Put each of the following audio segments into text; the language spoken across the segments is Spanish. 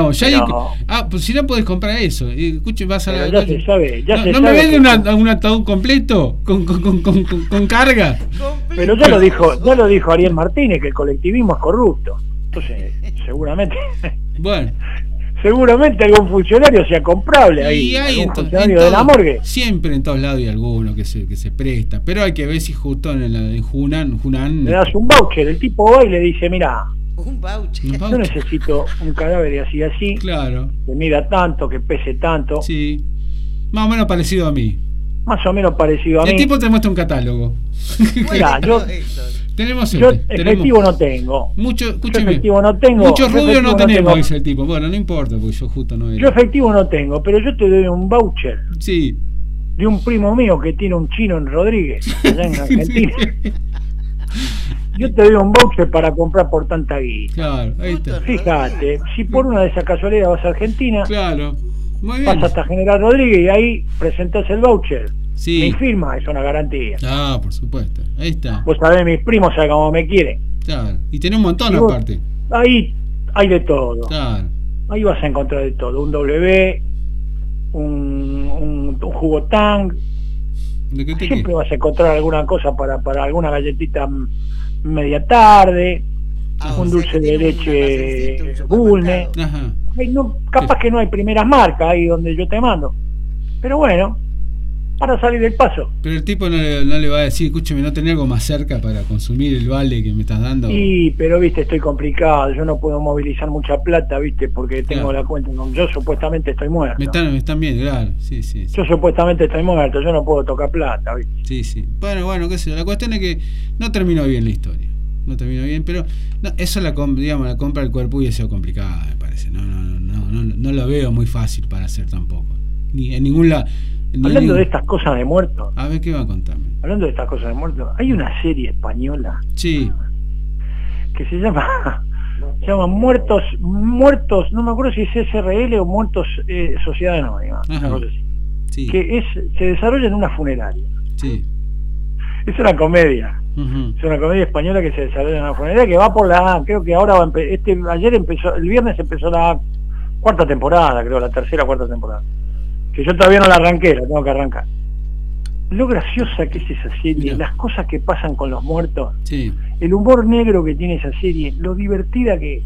No, ya pero, pues si no podés comprar eso. Escuche, vas a ya se sabe, ya se ¿No me sabe vende un ataúd completo con carga? Pero ya lo dijo Ariel Martínez, que el colectivismo es corrupto. Entonces, seguramente bueno, seguramente algún funcionario sea comprable ahí, algún funcionario de la morgue. Siempre en todos lados hay alguno que se presta, pero hay que ver si justo en Hunan le das un voucher, el tipo va y le dice, mira, un voucher. yo necesito un cadáver así, claro, que mida tanto, que pese tanto. Sí, más o menos parecido a mí. Más o menos parecido a mí. El tipo te muestra un catálogo. Mirá, tenemos efectivo no tengo. Efectivo no tengo. Muchos rubios no tenemos, dice el tipo. Bueno, no importa, porque yo justo no era. Yo efectivo no tengo, pero yo te doy un voucher. Sí. De un primo mío que tiene un chino en Rodríguez, allá en Argentina. Yo te doy un voucher para comprar por tanta guita. Claro, ahí está. Fíjate, si por una de esas casualidades vas a Argentina, claro, muy bien, vas hasta General Rodríguez y ahí presentás el voucher. Sí. Mi firma es una garantía. Ah, por supuesto. Ahí está. Vos sabés, mis primos saben cómo me quieren. Claro. Y tenés un montón aparte. Ahí hay de todo. Claro. Ahí vas a encontrar de todo. Un W, un jugo Tang. Siempre vas a encontrar alguna cosa para alguna galletita media tarde. Un dulce de leche Bulne. Ajá. Capaz que no hay primeras marcas ahí donde yo te mando. Pero bueno, para salir del paso. Pero el tipo no le va a decir, escúchame, ¿no tenés algo más cerca para consumir el vale que me estás dando? Sí, pero viste, estoy complicado, yo no puedo movilizar mucha plata, viste, porque tengo la cuenta, yo supuestamente estoy muerto. Me están viendo, claro, sí. Yo supuestamente estoy muerto, yo no puedo tocar plata, viste. Sí. Bueno, qué sé yo, la cuestión es que no terminó bien la historia. No terminó bien, pero eso la compra del cuerpo hubiese sido complicada, me parece. No lo veo muy fácil para hacer tampoco. Ni en ningún lado. Hablando de estas cosas de muertos. A ver, ¿qué va a contarme? Hablando de estas cosas de muertos, hay una serie española. Sí. Que se llama Muertos, no me acuerdo si es SRL o Muertos Sociedad Anónima. Una cosa así. Sí. Que se desarrolla en una funeraria. Sí. Es una comedia. Es una comedia española que se desarrolla en una funeraria que va por creo que ahora el viernes empezó la cuarta temporada, creo, la tercera o cuarta temporada. Que yo todavía no la arranqué, la tengo que arrancar. Lo graciosa que es esa serie, las cosas que pasan con los muertos, el humor negro que tiene esa serie, lo divertida que es.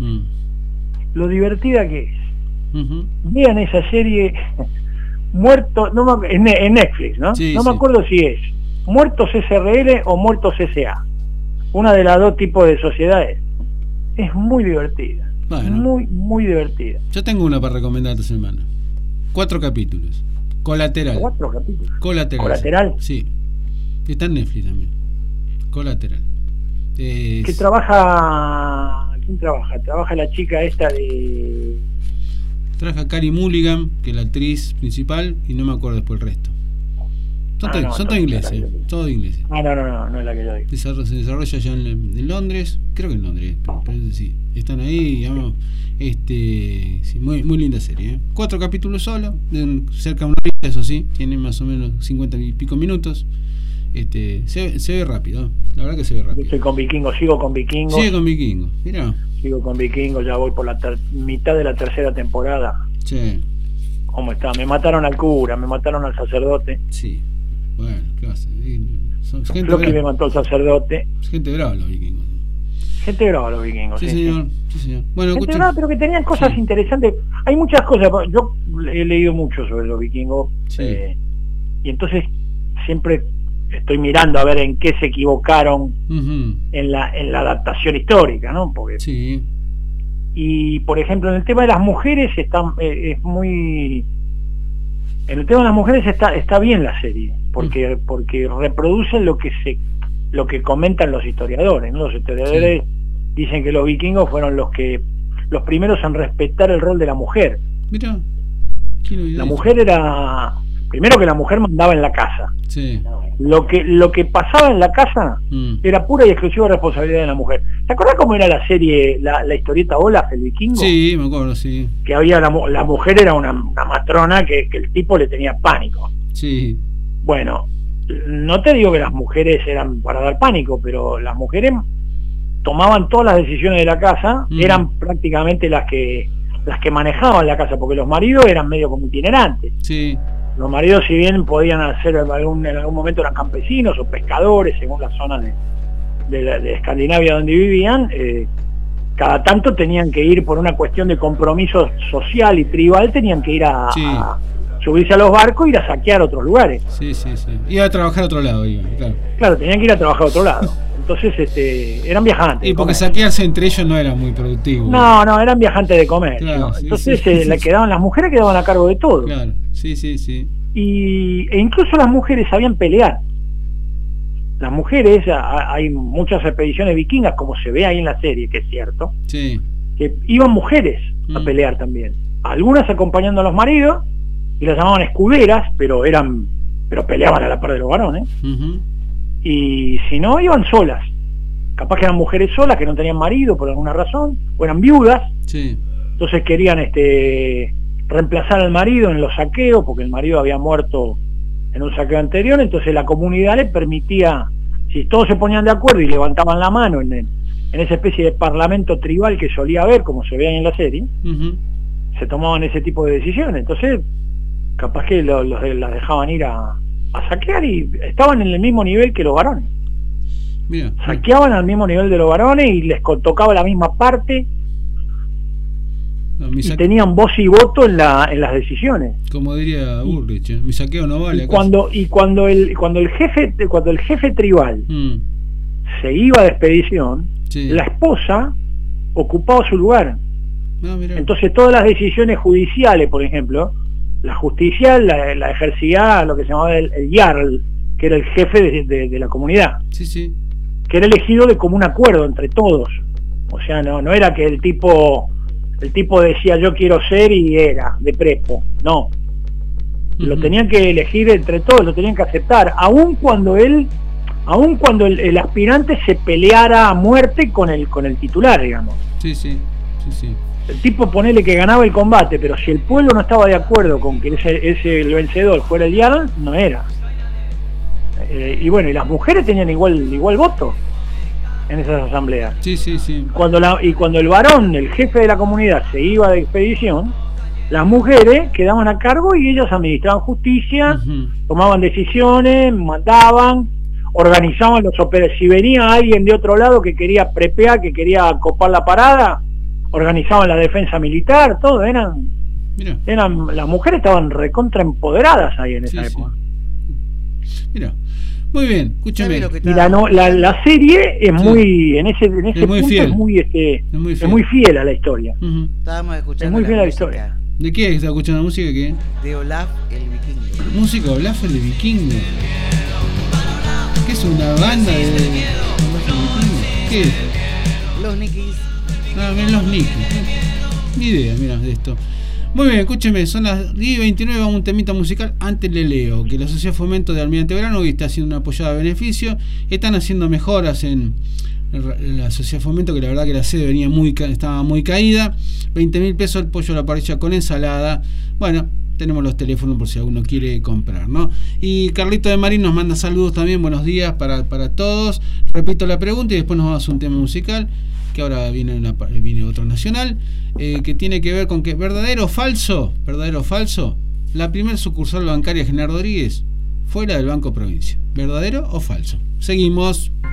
Vean esa serie, Muertos, en Netflix, ¿no? No me acuerdo si es Muertos SRL o Muertos SA. Una de las dos tipos de sociedades. Es muy divertida. Bueno, muy divertida. Yo tengo una para recomendar esta semana. 4 capítulos. Colateral. 4 capítulos. ¿Colateral? Sí. Está en Netflix también. Colateral. ¿Quién trabaja? Trabaja la chica esta de... Trabaja Carey Mulligan, que es la actriz principal, y no me acuerdo después el resto. Son todos ingleses. Todos ingleses. No es la que yo digo. Se desarrolla allá en Londres. Creo que en Londres, pero sí. Están ahí, digamos. Sí, muy linda serie. 4 capítulos solo, cerca de una hora, eso sí. Tiene más o menos 50 y pico minutos. Se ve rápido. La verdad que se ve rápido. Estoy con Vikingos, sigo con Vikingos. Sigue con Vikingos, mirá. Sigo con Vikingos, ya voy por la mitad de la tercera temporada. Sí. ¿Cómo está? Me mataron al cura, me mataron al sacerdote. Sí. Bueno, ¿qué va a hacer? Loki me mató al sacerdote. Gente brava los Vikingos. Gente brava los Vikingos. Sí, señor. Bueno, gente brava, pero que tenían cosas interesantes. Hay muchas cosas. Yo he leído mucho sobre los Vikingos. Y entonces siempre estoy mirando a ver en qué se equivocaron en la adaptación histórica, ¿no? Porque y por ejemplo en el tema de las mujeres en el tema de las mujeres está bien la serie, porque reproducen lo que comentan los historiadores, ¿no? Los historiadores dicen que los vikingos fueron los primeros en respetar el rol de la mujer. Mira, la mujer era primero que la mujer mandaba en la casa. Lo que pasaba en la casa era pura y exclusiva responsabilidad de la mujer. ¿Te acuerdas cómo era la serie, la historieta Olaf, el vikingo? Sí, me acuerdo, sí. Que había la mujer era una matrona que el tipo le tenía pánico. Sí. Bueno, no te digo que las mujeres eran para dar pánico, pero las mujeres tomaban todas las decisiones de la casa, eran prácticamente las que las que manejaban la casa, porque los maridos eran medio como itinerantes. Sí. Los maridos, si bien podían hacer en algún momento, eran campesinos o pescadores, según la zona de Escandinavia donde vivían, cada tanto tenían que ir por una cuestión de compromiso social y tribal, tenían que ir a subirse a los barcos e ir a saquear otros lugares. Sí. Iba a trabajar a otro lado, claro. Claro, tenían que ir a trabajar a otro lado. Entonces, eran viajantes. Y porque saquearse entre ellos no era muy productivo. No, eran viajantes de comercio. Claro, entonces, las mujeres quedaban a cargo de todo. Claro, sí. E incluso las mujeres sabían pelear. Las mujeres, hay muchas expediciones vikingas, como se ve ahí en la serie, que es cierto, sí, que iban mujeres a pelear también. Algunas acompañando a los maridos, y las llamaban escuderas, pero peleaban a la par de los varones. Y si no, iban solas. Capaz que eran mujeres solas, que no tenían marido por alguna razón, o eran viudas. Sí. Entonces querían reemplazar al marido en los saqueos, porque el marido había muerto en un saqueo anterior. Entonces la comunidad le permitía, si todos se ponían de acuerdo y levantaban la mano en esa especie de parlamento tribal que solía haber, como se ve ahí en la serie, se tomaban ese tipo de decisiones. Entonces capaz que las dejaban ir a saquear, y estaban en el mismo nivel que los varones. Mira, saqueaban al mismo nivel de los varones y les tocaba la misma parte, y tenían voz y voto en las decisiones. Como diría Bullrich, mi saqueo no vale. Y cuando el jefe tribal se iba de expedición, la esposa ocupaba su lugar. Entonces todas las decisiones judiciales, por ejemplo, la justicia la ejercía lo que se llamaba el Jarl, que era el jefe de la comunidad, que era elegido de común acuerdo entre todos. O sea, no era que el tipo decía yo quiero ser y era de prepo, no. Lo tenían que elegir entre todos, lo tenían que aceptar, aun cuando el aspirante se peleara a muerte con el titular, digamos. Sí. El tipo, ponele que ganaba el combate, pero si el pueblo no estaba de acuerdo con que el vencedor fuera el Jarl, no era. Y bueno, y las mujeres tenían igual voto en esas asambleas. Sí. Cuando el varón, el jefe de la comunidad, se iba de expedición, las mujeres quedaban a cargo y ellas administraban justicia, tomaban decisiones, mandaban, organizaban los operativos. Si venía alguien de otro lado que quería prepear, que quería copar la parada, organizaban la defensa militar, todo. Las mujeres estaban recontra empoderadas ahí en esa época. Mira, muy bien, escúchame. Y la serie es muy, en ese punto fiel. Es muy fiel a la historia. Estábamos escuchando es muy fiel a la historia. ¿De qué está escuchando la música? ¿Qué? De Olaf el Vikingo. Música Olaf el Vikingo. ¿Qué es una banda de Olaf el Vikingo? ¿Qué es? Los Nikis. Ven los Nikis. Ni idea, mira, de esto. Muy bien, escúcheme, son las 10:29, vamos a un temita musical. Antes le leo que la Sociedad Fomento de Almirante Brown está haciendo una apoyada a beneficio. Están haciendo mejoras en la Sociedad Fomento, que la verdad que la sede estaba muy caída. 20.000 pesos el pollo a la parrilla con ensalada. Bueno, tenemos los teléfonos por si alguno quiere comprar, ¿no? Y Carlito de Marín nos manda saludos también, buenos días para todos. Repito la pregunta y después nos vamos a un tema musical, que ahora viene otro nacional, que tiene que ver con que verdadero o falso, la primer sucursal bancaria General Rodríguez fuera del Banco Provincia. ¿Verdadero o falso? Seguimos.